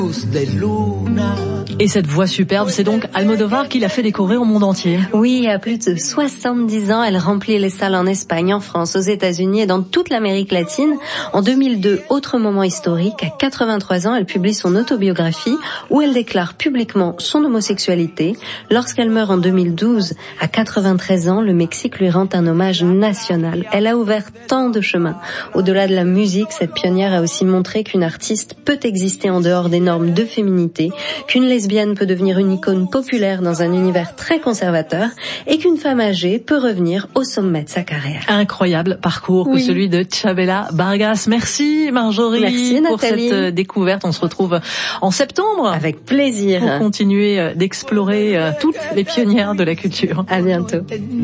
Et cette voix superbe, c'est donc Almodovar qui l'a fait découvrir au monde entier. Oui, à plus de 70 ans, elle remplit les salles en Espagne, en France, aux États-Unis et dans toute l'Amérique latine. En 2002, autre moment historique, à 83 ans, elle publie son autobiographie où elle déclare publiquement son homosexualité. Lorsqu'elle meurt en 2012, à 93 ans, le Mexique lui rend un hommage national. Elle a ouvert tant de chemins. Au-delà de la musique, cette pionnière a aussi montré qu'une artiste peut exister en dehors des normes de féminité, qu'une lesbienne peut devenir une icône populaire dans un univers très conservateur et qu'une femme âgée peut revenir au sommet de sa carrière. Incroyable parcours que celui de Chavela Vargas. Merci Marjorie. Merci, pour cette découverte. On se retrouve en septembre. Avec plaisir. Pour continuer d'explorer toutes les pionnières de la culture. À bientôt.